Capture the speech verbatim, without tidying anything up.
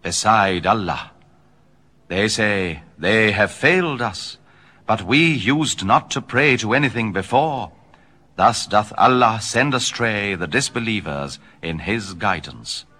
beside Allah. They say, they have failed us, but we used not to pray to anything before. Thus doth Allah send astray the disbelievers in His guidance.